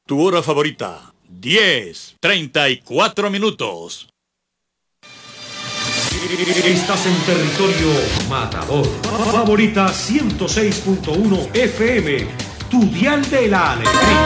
Tu hora favorita, 10:34 minutos. Estás en territorio matador. Favorita 106.1 FM, tu dial de la alegría.